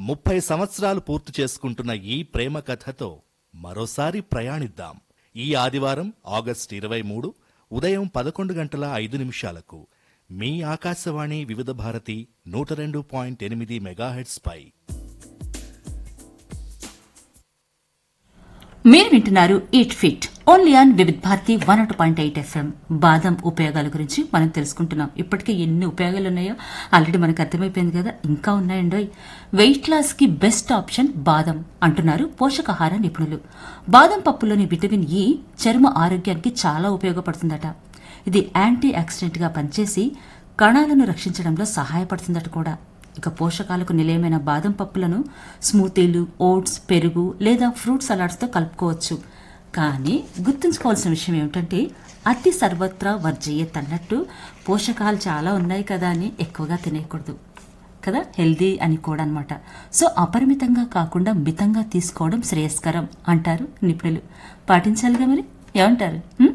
30 సంవత్సరాలు పూర్తి చేసుకుంటున్న ఈ ప్రేమ కథతో మరోసారి ప్రయాణిద్దాం. ఈ ఆదివారం ఆగస్టు 23 ఉదయం 11:05 మీ ఆకాశవాణి వివిధ భారతి 102.8 మెగాహెర్ట్జ్ పై. మీరు వింటున్నారు ఈట్ ఫిట్ ఓన్లీ ఆన్ వివిధ భారతి 102.8 FM. బాదం ఉపయోగాల గురించి మనం తెలుసుకుంటున్నాం. ఇప్పటికే ఎన్ని ఉపయోగాలు ఉన్నాయో ఆల్రెడీ మనకు అర్థమైపోయింది కదా, ఇంకా ఉన్నాయండోయ్. వెయిట్ లాస్ కి బెస్ట్ ఆప్షన్ బాదం అంటున్నారు పోషకాహార నిపుణులు. బాదం పప్పులోని విటమిన్ ఇ చర్మ ఆరోగ్యానికి చాలా ఉపయోగపడుతుందట. ఇది యాంటీ ఆక్సిడెంట్ గా పనిచేసి కణాలను రక్షించడంలో సహాయపడుతుందట కూడా. ఇక పోషకాలకు నిలయమైన బాదం పప్పులను స్మూతీలు, ఓట్స్, పెరుగు లేదా ఫ్రూట్ సలాడ్స్ తో కలుపుకోవచ్చు. కానీ గుర్తుంచుకోవాల్సిన విషయం ఏమిటంటే అతి సర్వత్రా వర్జయేత్ అన్నట్టు పోషకాలు చాలా ఉన్నాయి కదా అని ఎక్కువగా తినేయకూడదు కదా, హెల్దీ అని కూడా అనమాట. సో అపరిమితంగా కాకుండా మితంగా తీసుకోవడం శ్రేయస్కరం అంటారు నిపుణులు. పాటించాలిగా మరి, ఏమంటారు?